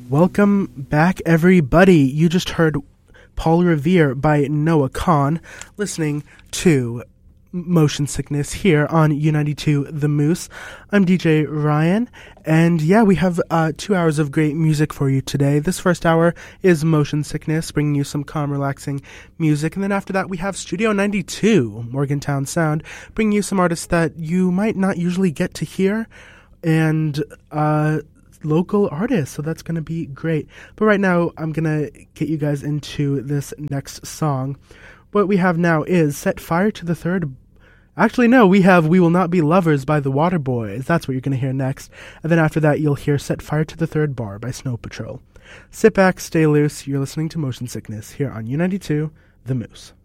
Welcome back, everybody. You just heard Paul Revere by Noah Kahan, listening to Motion Sickness here on U92 The Moose. I'm DJ Ryan, and yeah, we have 2 hours of great music for you today. This first hour is Motion Sickness, bringing you some calm, relaxing music, and then after that we have Studio 92, Morgantown Sound, bringing you some artists that you might not usually get to hear, and local artists, so that's going to be great. But right now, I'm going to get you guys into this next song. What we have now is Set Fire to the Third... Actually, no, we have We Will Not Be Lovers by the Waterboys. That's what you're going to hear next. And then after that, you'll hear Set Fire to the Third Bar by Snow Patrol. Sit back, stay loose. You're listening to Motion Sickness here on U92, The Moose.